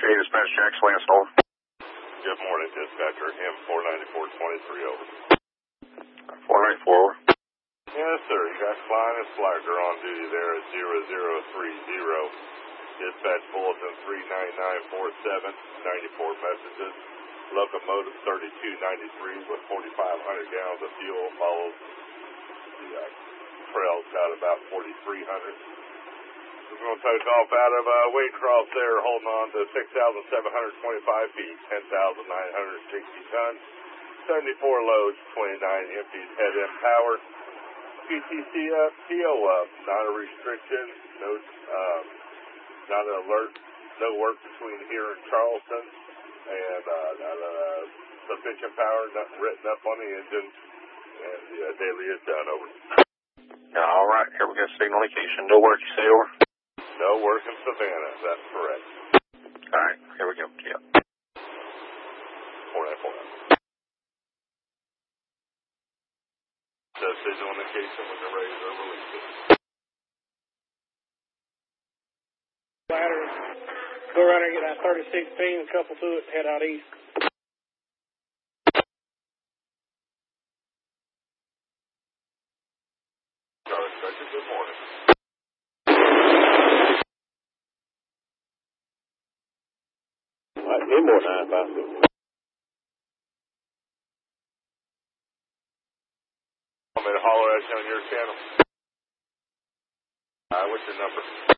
Dispatch, Jack Lance, over. Good morning, dispatcher. M49423, over. 494, over. Yes, sir. You got Linus Flagger on duty there at 0030. Dispatch bulletin 39947, 94 messages. Locomotive 3293 with 4,500 gallons of fuel follows the trails out about 4,300. We're going to take off out of Waycross there, holding on to 6,725 feet, 10,960 tons, 74 loads, 29 empties, head end power. PTC up, TO up, not a restriction, no, not an alert, no work between here and Charleston, and not sufficient power, nothing written up on the engine, and the daily is done, over. All right, here we got signal location. No work, you say, over? No work in Savannah, that's correct. All right, here we go. Yep. 494. Says signal indication when they're ready to release it. Ladder, go around there and get that 3016, couple to it, head out east. Charlie Spector, good morning. Need more 956. Want me to holler at you on your channel? What's your number?